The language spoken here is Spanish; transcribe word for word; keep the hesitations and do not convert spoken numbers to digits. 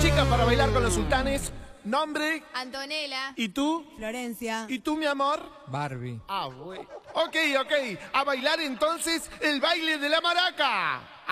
chicas para bailar con los sultanes. Nombre. Antonella. ¿Y tú? Florencia. ¿Y tú, mi amor? Barbie. Ah, bueno. Ok, ok. A bailar entonces el baile de la maraca.